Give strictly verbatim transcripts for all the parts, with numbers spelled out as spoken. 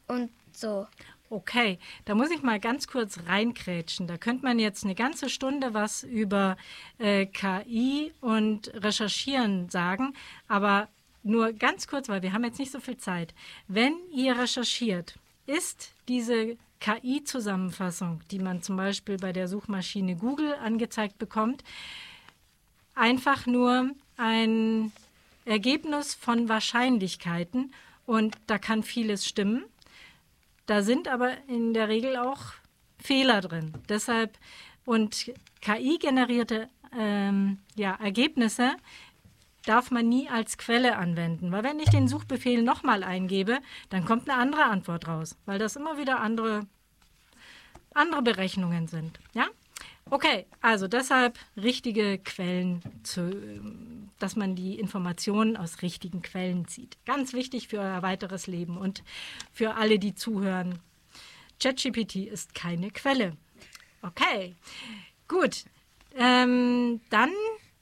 und so. Okay, da muss ich mal ganz kurz reinkrätschen. Da könnte man jetzt eine ganze Stunde was über äh, K I und Recherchieren sagen, aber nur ganz kurz, weil wir haben jetzt nicht so viel Zeit. Wenn ihr recherchiert, ist diese K I-Zusammenfassung, die man zum Beispiel bei der Suchmaschine Google angezeigt bekommt, einfach nur ein Ergebnis von Wahrscheinlichkeiten und da kann vieles stimmen. Da sind aber in der Regel auch Fehler drin. Deshalb und K I-generierte ähm, ja, Ergebnisse darf man nie als Quelle anwenden. Weil wenn ich den Suchbefehl nochmal eingebe, dann kommt eine andere Antwort raus, weil das immer wieder andere, andere Berechnungen sind. Ja? Okay, also deshalb richtige Quellen, zu, dass man die Informationen aus richtigen Quellen zieht. Ganz wichtig für euer weiteres Leben und für alle, die zuhören. ChatGPT ist keine Quelle. Okay, gut. Ähm, dann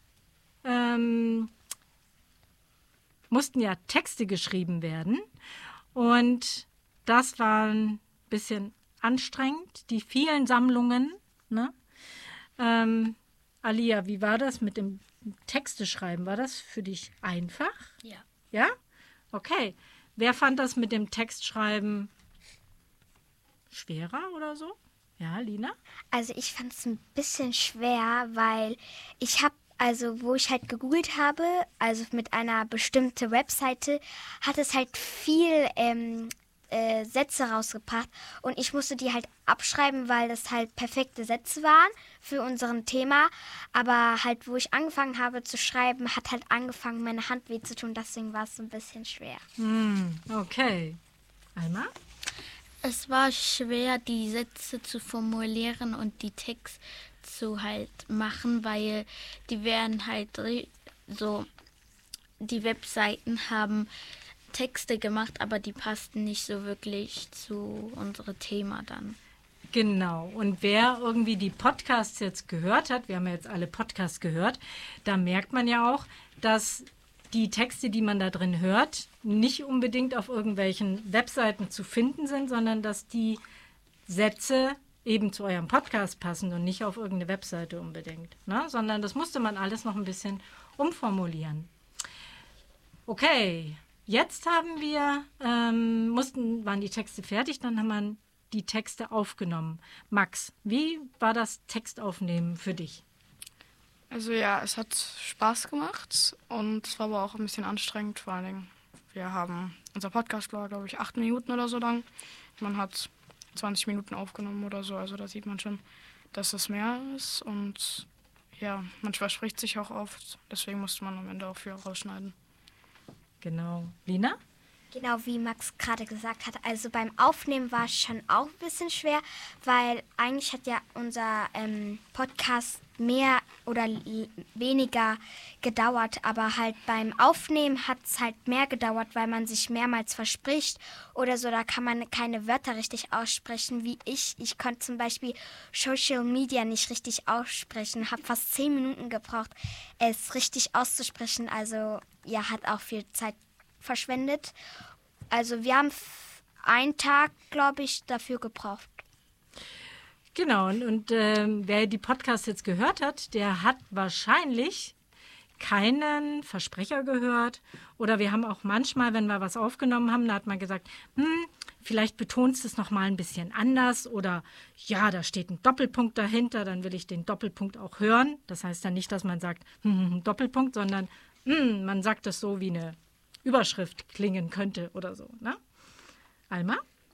ähm, mussten ja Texte geschrieben werden und das war ein bisschen anstrengend, die vielen Sammlungen, ne? Ähm, Alia, wie war das mit dem Texte schreiben? War das für dich einfach? Ja. Ja? Okay. Wer fand das mit dem Textschreiben schwerer oder so? Ja, Lina? Also ich fand es ein bisschen schwer, weil ich habe, also wo ich halt gegoogelt habe, also mit einer bestimmten Webseite, hat es halt viel ähm, äh, Sätze rausgebracht und ich musste die halt abschreiben, weil das halt perfekte Sätze waren für unseren Thema. Aber halt, wo ich angefangen habe zu schreiben, hat halt angefangen, meine Hand weh zu tun. Deswegen war es so ein bisschen schwer. Hm, okay. Alma? Es war schwer, die Sätze zu formulieren und die Text zu halt machen, weil die werden halt so, die Webseiten haben Texte gemacht, aber die passten nicht so wirklich zu unserem Thema dann. Genau. Und wer irgendwie die Podcasts jetzt gehört hat, wir haben ja jetzt alle Podcasts gehört, da merkt man ja auch, dass die Texte, die man da drin hört, nicht unbedingt auf irgendwelchen Webseiten zu finden sind, sondern dass die Sätze eben zu eurem Podcast passen und nicht auf irgendeine Webseite unbedingt, ne? Sondern das musste man alles noch ein bisschen umformulieren. Okay, jetzt haben wir, ähm, mussten, waren die Texte fertig, dann haben wir die Texte aufgenommen. Max, wie war das Textaufnehmen für dich? Also ja, es hat Spaß gemacht und es war aber auch ein bisschen anstrengend, vor allen Dingen. Wir haben, unser Podcast war, glaube ich, acht Minuten oder so lang. Man hat zwanzig Minuten aufgenommen oder so, also da sieht man schon, dass es mehr ist und ja, man verspricht sich auch oft, deswegen musste man am Ende auch viel rausschneiden. Genau. Lina? Genau wie Max gerade gesagt hat, also beim Aufnehmen war es schon auch ein bisschen schwer, weil eigentlich hat ja unser ähm, Podcast mehr oder l- weniger gedauert, aber halt beim Aufnehmen hat es halt mehr gedauert, weil man sich mehrmals verspricht oder so, da kann man keine Wörter richtig aussprechen, wie ich. Ich konnte zum Beispiel Social Media nicht richtig aussprechen, habe fast zehn Minuten gebraucht, es richtig auszusprechen, also ja, hat auch viel Zeit verschwendet. Also wir haben f- einen Tag, glaube ich, dafür gebraucht. Genau, und, und ähm, wer die Podcasts jetzt gehört hat, der hat wahrscheinlich keinen Versprecher gehört. Oder wir haben auch manchmal, wenn wir was aufgenommen haben, da hat man gesagt, hm, vielleicht betonst du es nochmal ein bisschen anders. Oder ja, da steht ein Doppelpunkt dahinter, dann will ich den Doppelpunkt auch hören. Das heißt dann nicht, dass man sagt, hm, hm, Doppelpunkt, sondern hm, man sagt das so, wie eine Überschrift klingen könnte oder so. Ne? Alma?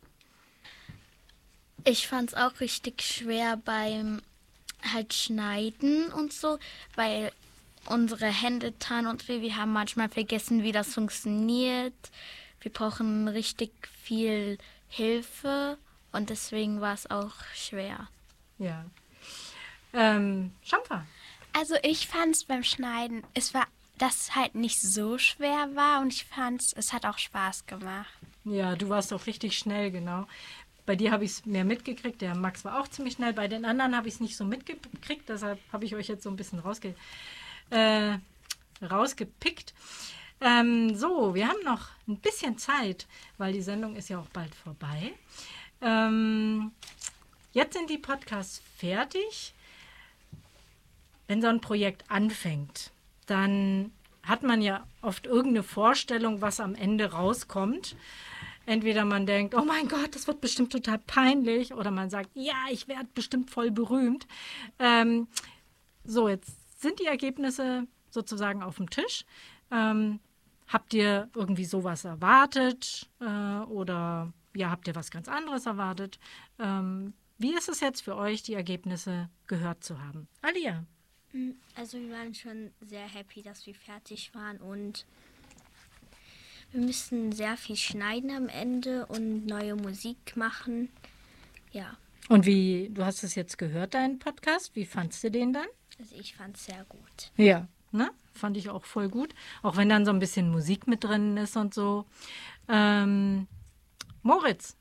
Ich fand es auch richtig schwer beim halt Schneiden und so, weil unsere Hände taten uns weh. Wir haben manchmal vergessen, wie das funktioniert. Wir brauchen richtig viel Hilfe und deswegen war es auch schwer. Ja. Ähm, Schamper? Also ich fand es beim Schneiden, es war, dass es halt nicht so schwer war und ich fand es, es hat auch Spaß gemacht. Ja, du warst auch richtig schnell, genau. Bei dir habe ich es mehr mitgekriegt, der Max war auch ziemlich schnell. Bei den anderen habe ich es nicht so mitgekriegt, deshalb habe ich euch jetzt so ein bisschen rausge äh, rausgepickt. Ähm, so, wir haben noch ein bisschen Zeit, weil die Sendung ist ja auch bald vorbei. Ähm, jetzt sind die Podcasts fertig. Wenn so ein Projekt anfängt, dann hat man ja oft irgendeine Vorstellung, was am Ende rauskommt. Entweder man denkt, oh mein Gott, das wird bestimmt total peinlich, oder man sagt, ja, ich werde bestimmt voll berühmt. Ähm, so, jetzt sind die Ergebnisse sozusagen auf dem Tisch. Ähm, habt ihr irgendwie sowas erwartet äh, oder ja, habt ihr was ganz anderes erwartet? Ähm, wie ist es jetzt für euch, die Ergebnisse gehört zu haben? Alia? Also wir waren schon sehr happy, dass wir fertig waren und wir müssen sehr viel schneiden am Ende und neue Musik machen. Ja. Und wie, du hast es jetzt gehört, deinen Podcast, wie fandst du den dann? Also ich fand es sehr gut. Ja, ne? Fand ich auch voll gut. Auch wenn dann so ein bisschen Musik mit drin ist und so. Ähm, Moritz.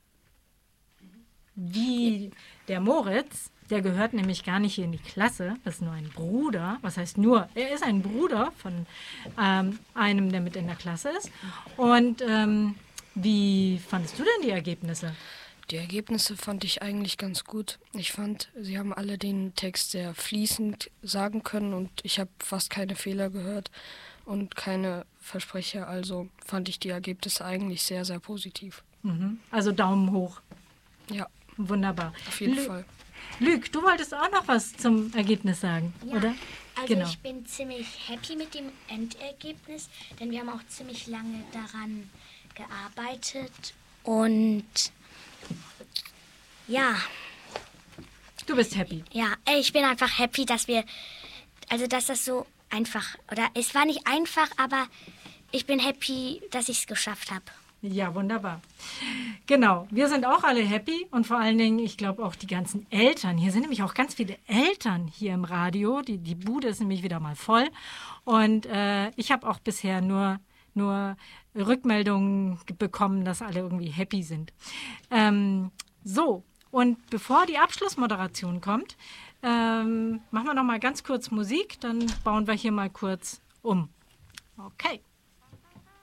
Wie der Moritz, der gehört nämlich gar nicht hier in die Klasse. Das ist nur ein Bruder. Was heißt nur? Er ist ein Bruder von ähm, einem, der mit in der Klasse ist. Und ähm, wie fandest du denn die Ergebnisse? Die Ergebnisse fand ich eigentlich ganz gut. Ich fand, sie haben alle den Text sehr fließend sagen können und ich habe fast keine Fehler gehört und keine Versprecher. Also fand ich die Ergebnisse eigentlich sehr, sehr positiv. Mhm. Also Daumen hoch. Ja. Wunderbar. Auf jeden Lü Fall. Lüg, du wolltest auch noch was zum Ergebnis sagen, Ja, oder? Also Genau. ich bin ziemlich happy mit dem Endergebnis, denn wir haben auch ziemlich lange daran gearbeitet. Und ja, Du bist happy. ja, ich bin einfach happy, dass wir, also dass das so einfach, oder es war nicht einfach, aber ich bin happy, dass ich es geschafft habe. Ja, wunderbar. Genau, wir sind auch alle happy und vor allen Dingen, ich glaube auch die ganzen Eltern. Hier sind nämlich auch ganz viele Eltern hier im Radio. Die, die Bude ist nämlich wieder mal voll. Und äh, ich habe auch bisher nur, nur Rückmeldungen bekommen, dass alle irgendwie happy sind. Ähm, so, und bevor die Abschlussmoderation kommt, ähm, machen wir noch mal ganz kurz Musik. Dann bauen wir hier mal kurz um. Okay.